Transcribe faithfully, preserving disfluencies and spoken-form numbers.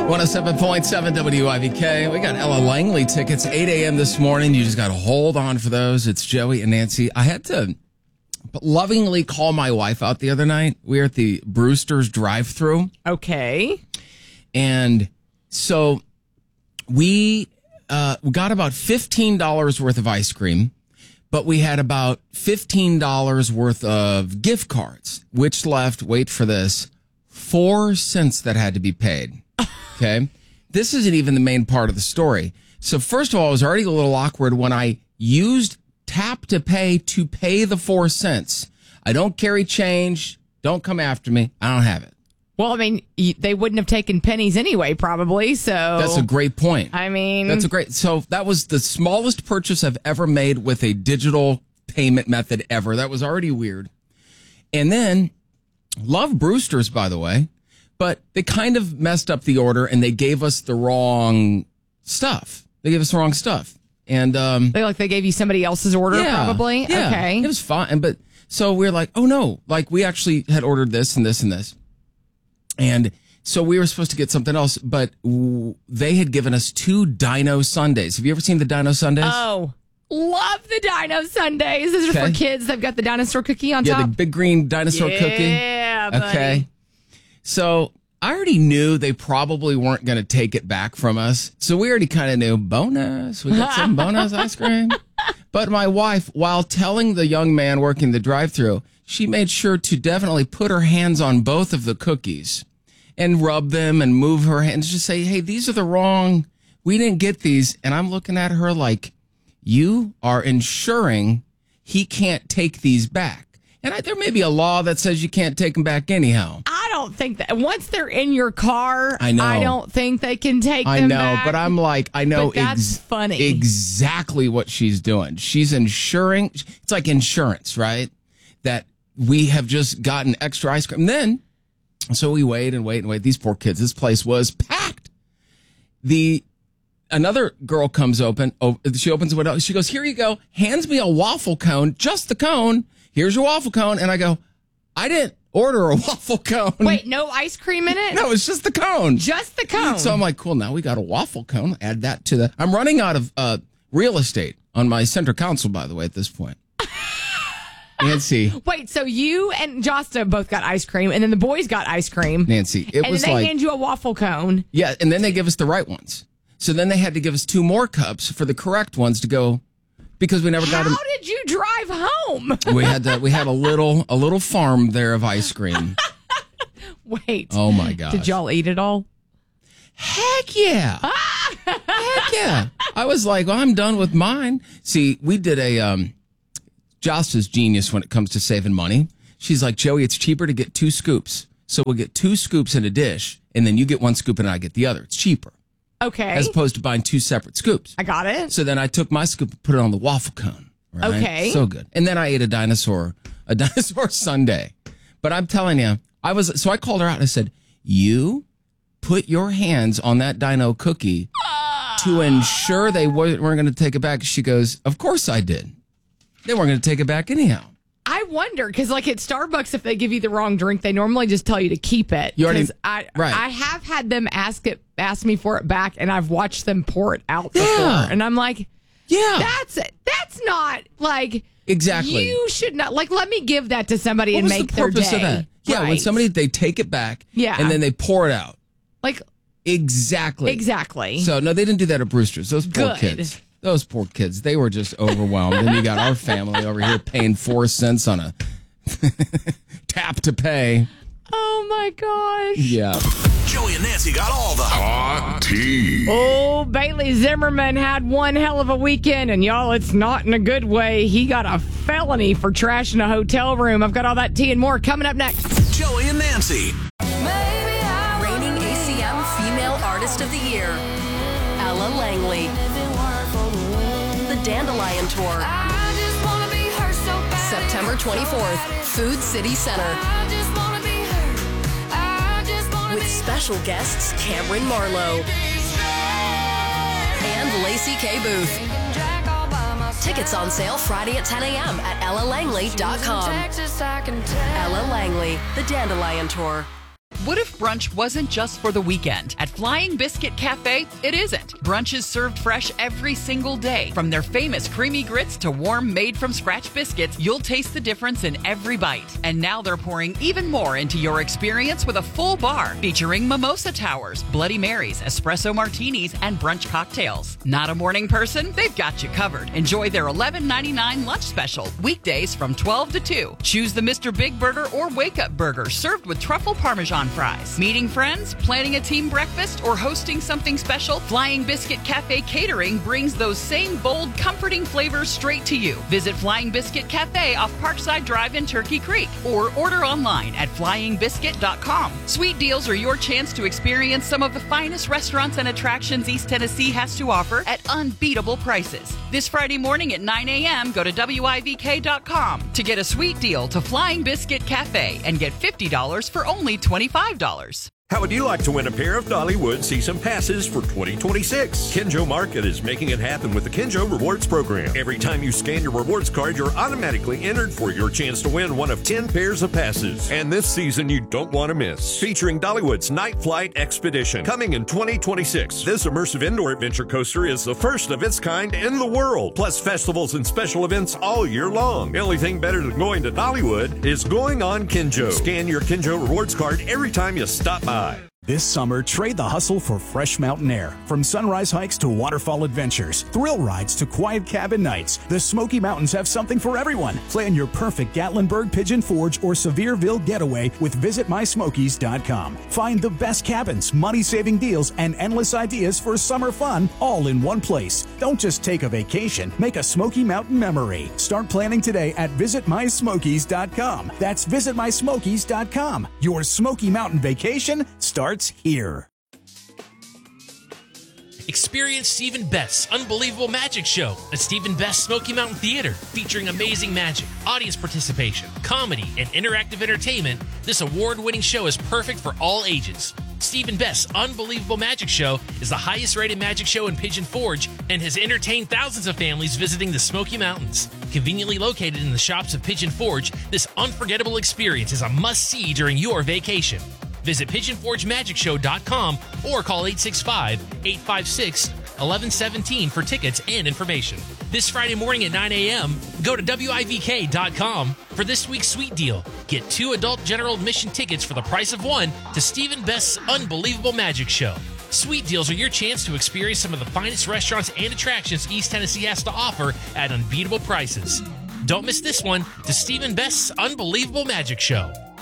one oh seven point seven W I V K. We got Ella Langley tickets, eight a.m. this morning. You just got to hold on for those. It's Joey and Nancy. I had to lovingly call my wife out the other night. We were at the Brewster's drive-thru. Okay. And so we, uh, we got about fifteen dollars worth of ice cream, but we had about fifteen dollars worth of gift cards, which left, wait for this, four cents that had to be paid. Okay. This isn't even the main part of the story. So first of all, it was already a little awkward when I used tap to pay to pay the four cents. I don't carry change. Don't come after me. I don't have it. Well, I mean, they wouldn't have taken pennies anyway, probably. So that's a great point. I mean, that's a great. So that was the smallest purchase I've ever made with a digital payment method ever. That was already weird. And then love Brewster's, by the way. But they kind of messed up the order and they gave us the wrong stuff. They gave us the wrong stuff. And, um, they like they gave you somebody else's order, yeah, probably. Yeah, okay. It was fine. But so we were like, oh no, like we actually had ordered this and this and this. And so we were supposed to get something else, but w- they had given us two Dino Sundays. Have you ever seen the Dino Sundays? Oh, love the Dino Sundays. This is okay. for kids. They've got the dinosaur cookie on yeah, top. Yeah, the big green dinosaur yeah, cookie. Yeah, buddy. Okay. So I already knew they probably weren't going to take it back from us. So we already kind of knew, bonus, we got some bonus ice cream. But my wife, while telling the young man working the drive-thru, she made sure to definitely put her hands on both of the cookies and rub them and move her hands. Just say, hey, these are the wrong, we didn't get these. And I'm looking at her like, you are ensuring he can't take these back. And I, there may be a law that says you can't take them back anyhow. I don't think that once they're in your car, I know. I don't think they can take I them know, back. but I'm like, I know But that's funny. exactly what she's doing. She's ensuring, it's like insurance, right? That we have just gotten extra ice cream. And then, so we wait and wait and wait. These poor kids, this place was packed. The Another girl comes open. Oh, she opens the window. She goes, here you go. Hands me a waffle cone, just the cone. Here's your waffle cone. And I go, I didn't order a waffle cone. Wait, no ice cream in it? No, it's just the cone. Just the cone. So I'm like, cool, now we got a waffle cone. Add that to the... I'm running out of uh, real estate on my center console, by the way, at this point. Nancy. Wait, so you and Josta both got ice cream, and then the boys got ice cream. Nancy, it and was then they like... hand you a waffle cone. Yeah, and then they give us the right ones. So then they had to give us two more cups for the correct ones to go... Because we never got them. How did you drive home? We had to, we had a little a little farm there of ice cream. Wait. Oh my gosh. Did y'all eat it all? Heck yeah. Heck yeah. I was like, well, I'm done with mine. See, we did a um Josta's genius when it comes to saving money. She's like, Joey, it's cheaper to get two scoops. So we'll get two scoops in a dish, and then you get one scoop and I get the other. It's cheaper. Okay. As opposed to buying two separate scoops. I got it. So then I took my scoop and put it on the waffle cone. Right? Okay. So good. And then I ate a dinosaur, a dinosaur sundae. But I'm telling you, I was, so I called her out and I said, you put your hands on that dino cookie to ensure they weren't going to take it back. She goes, of course I did. They weren't going to take it back anyhow. I wonder, because like at Starbucks, if they give you the wrong drink, they normally just tell you to keep it. You already, I, right. I have had them ask it, ask me for it back, and I've watched them pour it out Yeah. before. And I'm like, yeah, that's that's not like exactly. You should not like. Let me give that to somebody what and was make the their purpose day. of that? Yeah, right. when somebody they take it back, yeah. and then they pour it out. Like exactly, exactly. So no, they didn't do that at Brewster's. Those poor Good. kids. Those poor kids. They were just overwhelmed. And you got our family over here paying four cents on a tap to pay. Oh my gosh. Yeah. Joey and Nancy got all the hot tea. Oh, Bailey Zimmerman had one hell of a weekend, and y'all, it's not in a good way. He got a felony for trashing a hotel room. I've got all that tea and more coming up next. Joey and Nancy. Reigning A C M Female Artist of the Year, Ella Langley. The Dandelion Tour. September twenty-fourth, Food City Center. With special guests Cameron Marlowe and Lacey K. Booth. Tickets on sale Friday at ten a.m. at ella langley dot com. Ella Langley, The Dandelion Tour. What if brunch wasn't just for the weekend? At Flying Biscuit Cafe, it isn't. Brunch is served fresh every single day. From their famous creamy grits to warm, made-from-scratch biscuits, you'll taste the difference in every bite. And now they're pouring even more into your experience with a full bar featuring mimosa towers, Bloody Marys, espresso martinis, and brunch cocktails. Not a morning person? They've got you covered. Enjoy their eleven ninety-nine lunch special, weekdays from twelve to two. Choose the Mister Big Burger or Wake Up Burger, served with truffle parmesan fries. Meeting friends, planning a team breakfast, or hosting something special? Flying Biscuit Cafe Catering brings those same bold, comforting flavors straight to you. Visit Flying Biscuit Cafe off Parkside Drive in Turkey Creek or order online at flying biscuit dot com. Sweet deals are your chance to experience some of the finest restaurants and attractions East Tennessee has to offer at unbeatable prices. This Friday morning at nine a.m., go to W I V K dot com to get a sweet deal to Flying Biscuit Cafe and get fifty dollars for only twenty-five dollars. How would you like to win a pair of Dollywood Season Passes for twenty twenty-six? Kenjo Market is making it happen with the Kenjo Rewards Program. Every time you scan your rewards card, you're automatically entered for your chance to win one of ten pairs of passes. And this season, you don't want to miss. Featuring Dollywood's Night Flight Expedition. Coming in twenty twenty-six, this immersive indoor adventure coaster is the first of its kind in the world. Plus festivals and special events all year long. The only thing better than going to Dollywood is going on Kenjo. Scan your Kenjo Rewards card every time you stop by. This summer, trade the hustle for fresh mountain air. From sunrise hikes to waterfall adventures, thrill rides to quiet cabin nights, the Smoky Mountains have something for everyone. Plan your perfect Gatlinburg, Pigeon Forge, or Sevierville getaway with visit my smokies dot com. Find the best cabins, money-saving deals, and endless ideas for summer fun all in one place. Don't just take a vacation, make a Smoky Mountain memory. Start planning today at visit my smokies dot com. That's visit my smokies dot com. Your Smoky Mountain vacation starts here. Experience Stephen Best's Unbelievable Magic Show at Stephen Best's Smoky Mountain Theater, featuring amazing magic, audience participation, comedy, and interactive entertainment. This award-winning show is perfect for all ages. Stephen Best's Unbelievable Magic Show is the highest-rated magic show in Pigeon Forge and has entertained thousands of families visiting the Smoky Mountains. Conveniently located in the shops of Pigeon Forge, this unforgettable experience is a must-see during your vacation. Visit pigeon forge magic show dot com or call eight six five, eight five six, one one one seven for tickets and information. This Friday morning at nine a.m., go to W I V K dot com for this week's sweet deal. Get two adult general admission tickets for the price of one to Stephen Best's Unbelievable Magic Show. Sweet deals are your chance to experience some of the finest restaurants and attractions East Tennessee has to offer at unbeatable prices. Don't miss this one to Stephen Best's Unbelievable Magic Show.